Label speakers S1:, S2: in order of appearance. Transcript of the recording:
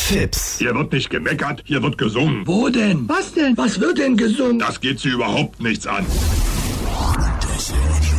S1: Fips.
S2: Hier wird nicht gemeckert, hier wird gesungen.
S3: Wo denn? Was denn? Was wird denn gesungen?
S2: Das geht Sie überhaupt nichts an.